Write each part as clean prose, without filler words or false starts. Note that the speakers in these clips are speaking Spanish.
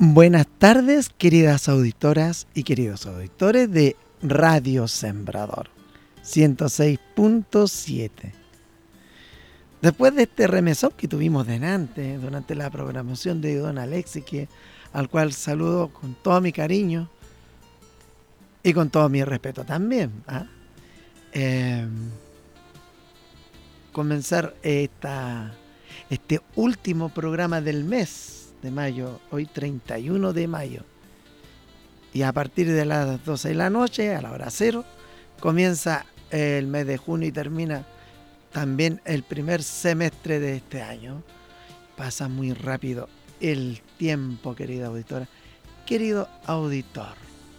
Buenas tardes, queridas auditoras y queridos auditores de Radio Sembrador 106.7. Después de este remesón que tuvimos durante la programación de don Alexis, al cual saludo con todo mi cariño y con todo mi respeto también, comenzar este último programa del mes de mayo, hoy 31 de mayo, y a partir de las 12 de la noche, a la hora cero, comienza el mes de junio y termina también el primer semestre de este año. Pasa muy rápido el tiempo, querida auditora, querido auditor.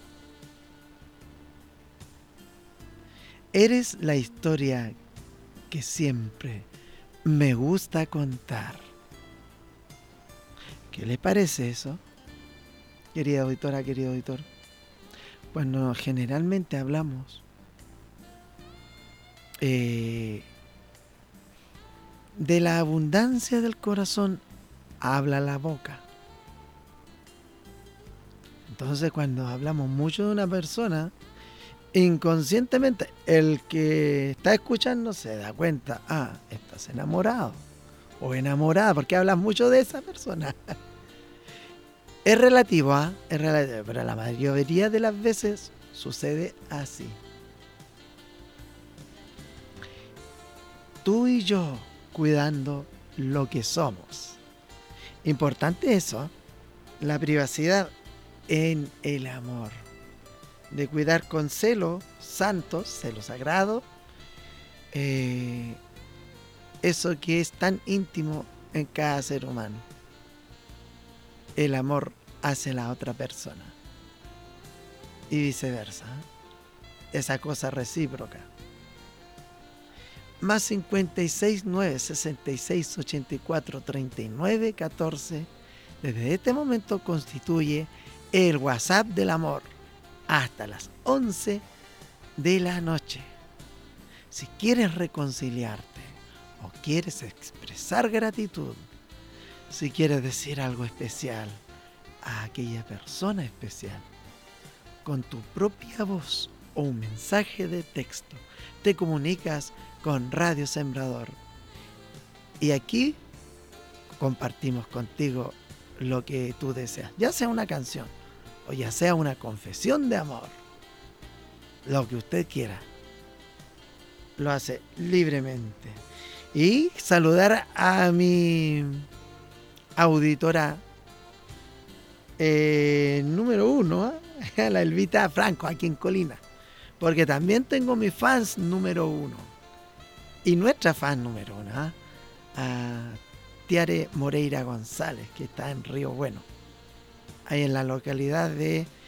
Eres la historia que siempre me gusta contar. ¿Qué le parece eso, querida auditora, querido auditor? Bueno, generalmente hablamos de la abundancia del corazón habla la boca. Entonces, cuando hablamos mucho de una persona, inconscientemente el que está escuchando se da cuenta, estás enamorado o enamorada porque hablas mucho de esa persona. Es relativo, pero la mayoría de las veces sucede así. Tú y yo cuidando lo que somos. Importante eso, la privacidad en el amor. De cuidar con celo santo, celo sagrado, eso que es tan íntimo en cada ser humano. El amor hacia la otra persona. Y viceversa. Esa cosa recíproca. Más 56 9 66 84 39 14. Desde este momento constituye el WhatsApp del amor. Hasta las 11 de la noche. Si quieres reconciliarte o quieres expresar gratitud, si quieres decir algo especial a aquella persona especial, con tu propia voz o un mensaje de texto, te comunicas con Radio Sembrador. Y aquí compartimos contigo lo que tú deseas, ya sea una canción o ya sea una confesión de amor, lo que usted quiera, lo hace libremente. Y saludar a mi auditora número 1, a la Elvita Franco, aquí en Colina, porque también tengo mis fans número 1 y nuestra fan número 1, a Tiare Moreira González, que está en Río Bueno, ahí en la localidad de